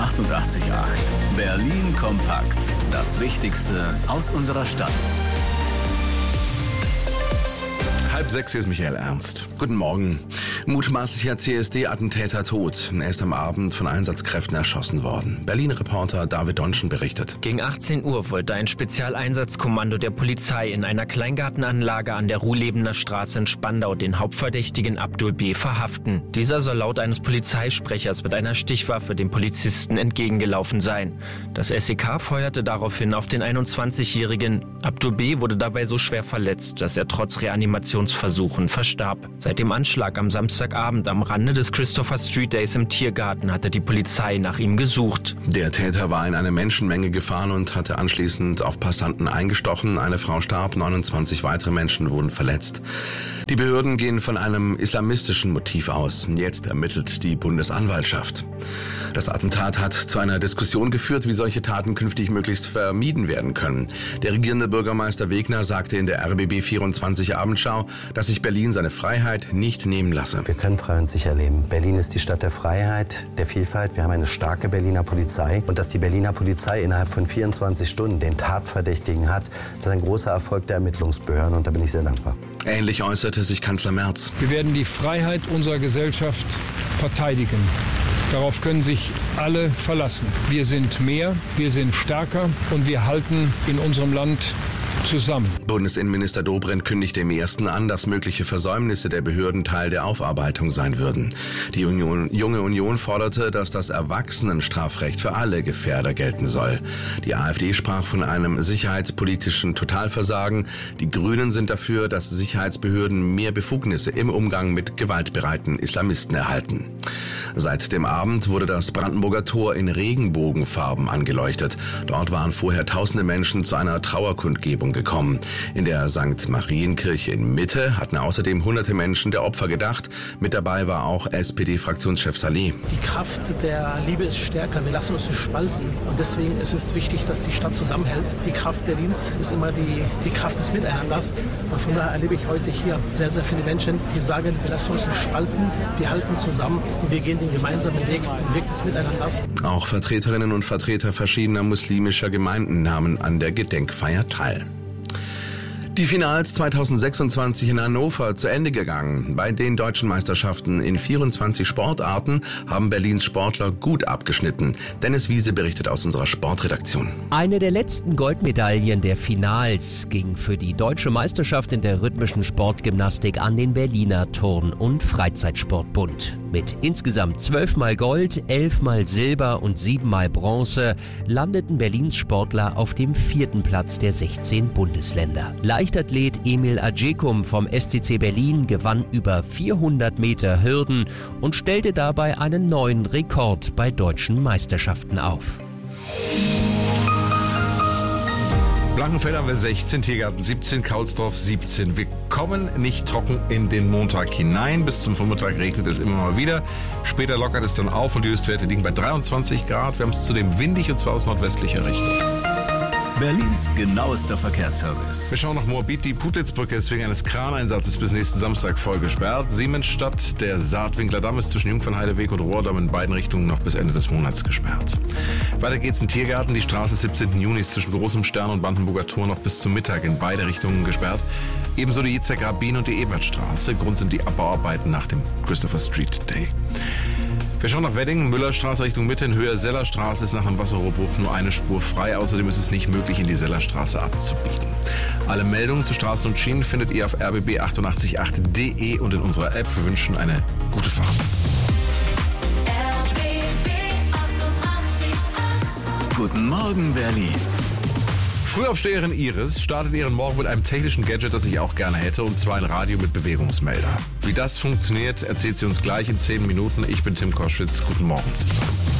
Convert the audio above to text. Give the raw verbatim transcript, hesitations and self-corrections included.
achtundachtzig Komma acht. Berlin kompakt. Das Wichtigste aus unserer Stadt. Halb sechs, hier ist Michael Ernst. Guten Morgen. Mutmaßlicher C S D-Attentäter tot. Er ist am Abend von Einsatzkräften erschossen worden. Berlin-Reporter David Donschen berichtet. Gegen achtzehn Uhr wollte ein Spezialeinsatzkommando der Polizei in einer Kleingartenanlage an der Ruhlebener Straße in Spandau den Hauptverdächtigen Abdul B. verhaften. Dieser soll laut eines Polizeisprechers mit einer Stichwaffe dem Polizisten entgegengelaufen sein. Das S E K feuerte daraufhin auf den einundzwanzigjährigen. Abdul B. wurde dabei so schwer verletzt, dass er trotz Reanimationsversuchen verstarb. Seit dem Anschlag am Samstagabend am Rande des Christopher Street Days im Tiergarten hatte die Polizei nach ihm gesucht. Der Täter war in eine Menschenmenge gefahren und hatte anschließend auf Passanten eingestochen. Eine Frau starb, neunundzwanzig weitere Menschen wurden verletzt. Die Behörden gehen von einem islamistischen Motiv aus. Jetzt ermittelt die Bundesanwaltschaft. Das Attentat hat zu einer Diskussion geführt, wie solche Taten künftig möglichst vermieden werden können. Der regierende Bürgermeister Wegner sagte in der R B B vierundzwanzig Abendschau, dass sich Berlin seine Freiheit nicht nehmen lasse. Wir können frei und sicher leben. Berlin ist die Stadt der Freiheit, der Vielfalt. Wir haben eine starke Berliner Polizei. Und dass die Berliner Polizei innerhalb von vierundzwanzig Stunden den Tatverdächtigen hat, das ist ein großer Erfolg der Ermittlungsbehörden und da bin ich sehr dankbar. Ähnlich äußerte sich Kanzler Merz. Wir werden die Freiheit unserer Gesellschaft verteidigen. Darauf können sich alle verlassen. Wir sind mehr, wir sind stärker und wir halten in unserem Land zusammen. Bundesinnenminister Dobrindt kündigte im ersten an, dass mögliche Versäumnisse der Behörden Teil der Aufarbeitung sein würden. Die Union, Junge Union forderte, dass das Erwachsenenstrafrecht für alle Gefährder gelten soll. Die AfD sprach von einem sicherheitspolitischen Totalversagen. Die Grünen sind dafür, dass Sicherheitsbehörden mehr Befugnisse im Umgang mit gewaltbereiten Islamisten erhalten. Seit dem Abend wurde das Brandenburger Tor in Regenbogenfarben angeleuchtet. Dort waren vorher tausende Menschen zu einer Trauerkundgebung gekommen. In der Sankt Marienkirche in Mitte hatten außerdem hunderte Menschen der Opfer gedacht. Mit dabei war auch S P D-Fraktionschef Saleh. Die Kraft der Liebe ist stärker. Wir lassen uns nicht spalten. Und deswegen ist es wichtig, dass die Stadt zusammenhält. Die Kraft Berlins ist immer die, die Kraft des Miteinanders. Und von daher erlebe ich heute hier sehr, sehr viele Menschen, die sagen, wir lassen uns nicht spalten. Wir halten zusammen und wir gehen den gemeinsamen Weg, den Weg des Miteinanders. Auch Vertreterinnen und Vertreter verschiedener muslimischer Gemeinden nahmen an der Gedenkfeier teil. Die Finals zweitausendsechsundzwanzig in Hannover zu Ende gegangen. Bei den deutschen Meisterschaften in vierundzwanzig Sportarten haben Berlins Sportler gut abgeschnitten. Dennis Wiese berichtet aus unserer Sportredaktion. Eine der letzten Goldmedaillen der Finals ging für die deutsche Meisterschaft in der rhythmischen Sportgymnastik an den Berliner Turn- und Freizeitsportbund. Mit insgesamt zwölfmal Gold, elfmal Silber und siebenmal Bronze landeten Berlins Sportler auf dem vierten Platz der sechzehn Bundesländer. Leichtathlet Emil Adjekum vom S C C Berlin gewann über vierhundert Meter Hürden und stellte dabei einen neuen Rekord bei deutschen Meisterschaften auf. Blankenfeld haben wir sechzehn, Tiergarten siebzehn, Kaulsdorf siebzehn. Wir kommen nicht trocken in den Montag hinein. Bis zum Vormittag regnet es immer mal wieder. Später lockert es dann auf und die Höchstwerte liegen bei dreiundzwanzig Grad. Wir haben es zudem windig und zwar aus nordwestlicher Richtung. Berlins genauester Verkehrsservice. Wir schauen nach Moabit. Die Putlitzbrücke ist wegen eines Kraneinsatzes bis nächsten Samstag voll gesperrt. Siemensstadt, der Saatwinkler Damm ist zwischen Jungfernheideweg und Rohrdamm in beiden Richtungen noch bis Ende des Monats gesperrt. Weiter geht's in Tiergarten. Die Straße siebzehnten Juni ist zwischen Großem Stern und Brandenburger Tor noch bis zum Mittag in beide Richtungen gesperrt. Ebenso die Yitzhak Rabin und die Ebertstraße. Grund sind die Abbauarbeiten nach dem Christopher Street Day. Wir schauen nach Wedding, Müllerstraße Richtung Mitte, in Höhe Sellerstraße ist nach einem Wasserrohrbruch nur eine Spur frei. Außerdem ist es nicht möglich, in die Sellerstraße abzubiegen. Alle Meldungen zu Straßen und Schienen findet ihr auf r b b achtundachtzig punkt acht punkt d e und in unserer App. Wir wünschen eine gute Fahrt. R B B achtundachtzig Komma acht. Guten Morgen, Berlin. Frühaufsteherin Iris startet ihren Morgen mit einem technischen Gadget, das ich auch gerne hätte, und zwar ein Radio mit Bewegungsmelder. Wie das funktioniert, erzählt sie uns gleich in zehn Minuten. Ich bin Tim Koschwitz. Guten Morgen zusammen.